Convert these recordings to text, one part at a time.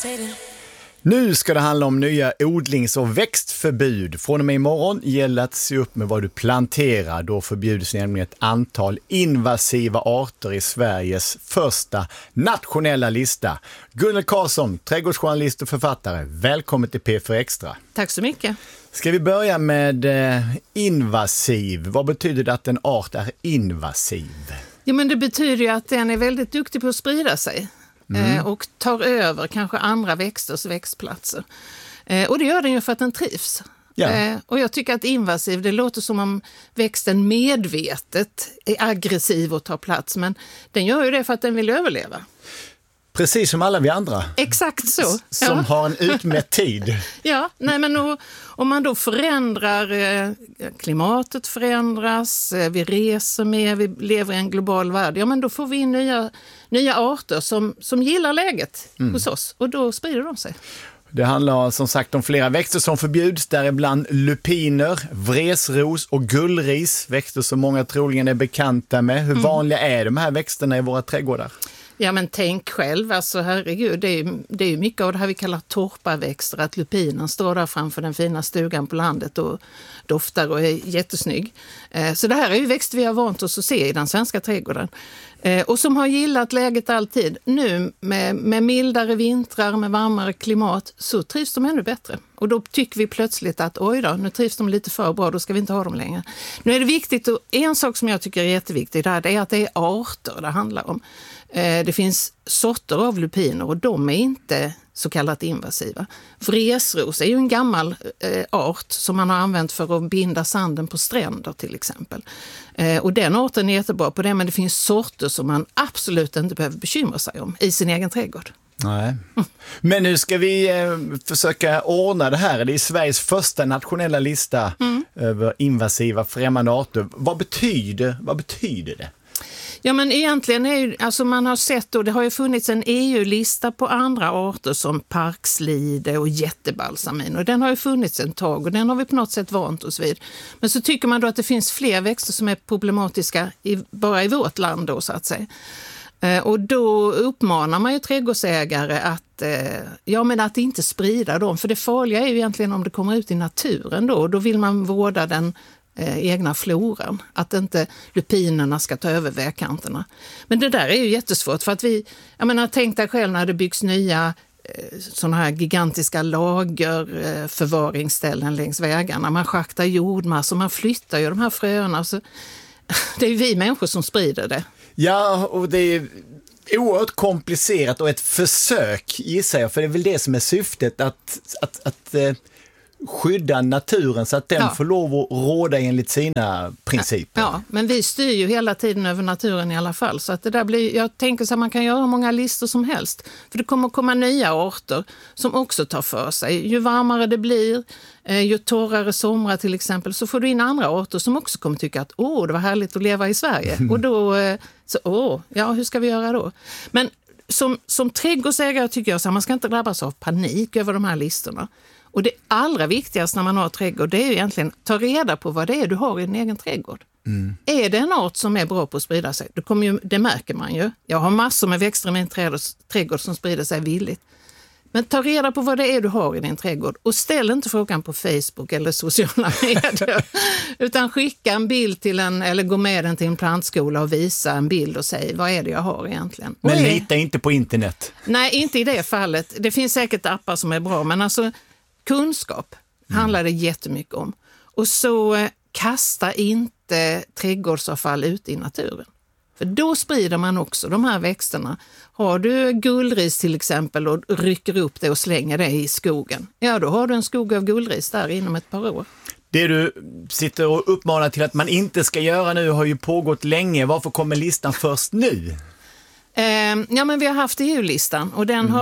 Nu ska det handla om nya odlings- och växtförbud. Från och med imorgon gäller att se upp med vad du planterar. Då förbjuds nämligen ett antal invasiva arter i Sveriges första nationella lista. Gunnel Karlsson, trädgårdsjournalist och författare. Välkommen till P4 Extra. Tack så mycket. Ska vi börja med invasiv? Vad betyder det att en art är invasiv? Ja, men det betyder ju att den är väldigt duktig på att sprida sig. Och tar över kanske andra växters växtplatser. Och det gör den ju för att den trivs. Ja. Och jag tycker att invasiv, det låter som om växten medvetet är aggressiv och tar plats. Men den gör ju det för att den vill överleva. Precis som alla vi andra. Exakt så. Som har en utmätt tid. Ja, nej, men om man då förändrar, klimatet förändras, vi reser mer, vi lever i en global värld, ja men då får vi in nya arter som gillar läget hos oss och då sprider de sig. Det handlar som sagt om flera växter som förbjuds, däribland lupiner, vresros och gullris, växter som många troligen är bekanta med. Hur vanliga är de här växterna i våra trädgårdar? Ja, men tänk själv, alltså herregud, det är ju mycket av det här vi kallar torparväxter, att lupinen står där framför den fina stugan på landet och doftar och är jättesnygg. Så det här är ju växter vi har vant oss att se i den svenska trädgården. Och som har gillat läget alltid. Nu med mildare vintrar, med varmare klimat, så trivs de ännu bättre. Och då tycker vi plötsligt att oj då, nu trivs de lite för bra, då ska vi inte ha dem längre. Nu är det viktigt, och en sak som jag tycker är jätteviktig där, det är att det är arter det handlar om. Det finns sorter av lupiner och de är inte så kallat invasiva. Vresros är ju en gammal art som man har använt för att binda sanden på stränder till exempel. Och den arten är jättebra på det, men det finns sorter som man absolut inte behöver bekymra sig om i sin egen trädgård. Nej. Men nu ska vi försöka ordna det här. Det är Sveriges första nationella lista över invasiva främmande arter. Vad betyder det? Ja, men egentligen är ju, alltså man har sett, och det har ju funnits en EU-lista på andra arter som parkslide och jättebalsamin, och den har ju funnits en tag och den har vi på något sätt vant oss vid. Men så tycker man då att det finns fler växter som är problematiska bara i vårt land då, så att säga. Och då uppmanar man ju trädgårdsägare att inte sprida dem, för det farliga är ju egentligen om det kommer ut i naturen då vill man vårda den egna floran, att inte lupinerna ska ta över vägkanterna. Men det där är ju jättesvårt, för att tänk dig själv när det byggs nya sådana här gigantiska lagerförvaringsställen längs vägarna. Man schaktar jordmassor, man flyttar ju de här fröerna, så det är ju vi människor som sprider det. Ja, och det är oerhört komplicerat och ett försök, gissar jag, för det är väl det som är syftet, att skydda naturen så att den får lov att råda enligt sina principer. Ja, men vi styr ju hela tiden över naturen i alla fall, så att det där blir, jag tänker så att man kan göra många listor som helst, för det kommer att komma nya arter som också tar för sig. Ju varmare det blir, ju torrare somrar till exempel, så får du in andra arter som också kommer tycka att det var härligt att leva i Sverige. Och då, hur ska vi göra då? Men som trädgårdsägare tycker jag att man ska inte drabbas av panik över de här listorna. Och det allra viktigaste när man har trädgård, det är ju egentligen att ta reda på vad det är du har i din egen trädgård. Är det en art som är bra på att sprida sig, det märker man ju. Jag har massor med växter i min trädgård som sprider sig villigt. Men ta reda på vad det är du har i din trädgård och ställ inte frågan på Facebook eller sociala medier, utan skicka en bild till eller gå med den till en plantskola och visa en bild och säg vad är det jag har egentligen. Men lita inte på internet. Nej, inte i det fallet. Det finns säkert appar som är bra, men alltså kunskap handlar det jättemycket om. Och så kasta inte trädgårdsavfall ut i naturen. För då sprider man också de här växterna. Har du gullris till exempel och rycker upp det och slänger det i skogen, ja då har du en skog av gullris där inom ett par år. Det du sitter och uppmanar till att man inte ska göra nu har ju pågått länge. Varför kommer listan först nu? Ja, men vi har haft EU-listan och den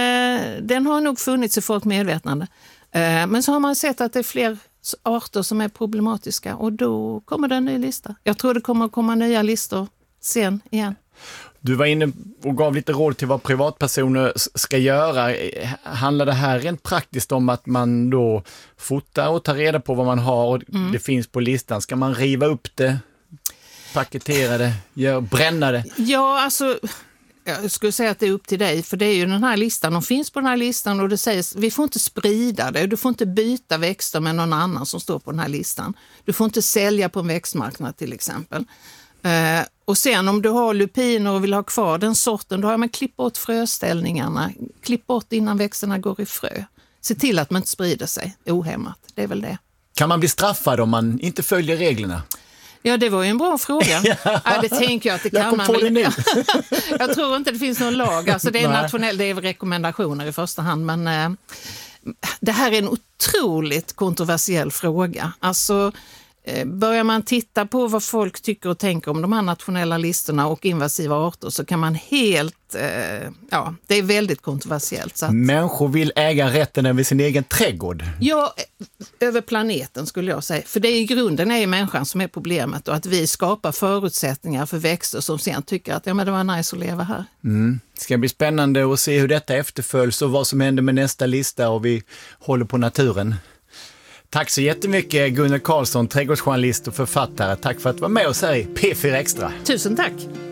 har nog funnits i folk medvetande. Men så har man sett att det är fler arter som är problematiska och då kommer det en ny lista. Jag tror det kommer att komma nya listor sen igen. Du var inne och gav lite råd till vad privatpersoner ska göra. Handlar det här rent praktiskt om att man då fotar och tar reda på vad man har och det finns på listan? Ska man riva upp det, paketera det, bränna det? Ja, alltså Jag skulle säga att det är upp till dig, för det är ju den här listan, de finns på den här listan och det sägs vi får inte sprida det, du får inte byta växter med någon annan som står på den här listan. Du får inte sälja på en växtmarknad till exempel. Och sen om du har lupiner och vill ha kvar den sorten, då har man klipp bort fröställningarna, klipp bort innan växterna går i frö. Se till att man inte sprider sig ohämmat, det är väl det. Kan man bli straffad om man inte följer reglerna? Ja, det var ju en bra fråga. Ja, det tänker jag att det kan man väl. Jag tror inte det finns någon lag. Alltså det är nationell, det är rekommendationer i första hand. Men det här är en otroligt kontroversiell fråga. Alltså börjar man titta på vad folk tycker och tänker om de här nationella listorna och invasiva arter så kan man helt, det är väldigt kontroversiellt. Så att, människor vill äga rätten över sin egen trädgård. Ja, över planeten skulle jag säga. För det är i grunden är människan som är problemet och att vi skapar förutsättningar för växter som sen tycker att men det var nice att leva här. Det ska bli spännande att se hur detta efterföljs och vad som händer med nästa lista och vi håller på naturen. Tack så jättemycket Gunnel Karlsson, trädgårdsjournalist och författare. Tack för att du var med oss här i P4 Extra. Tusen tack!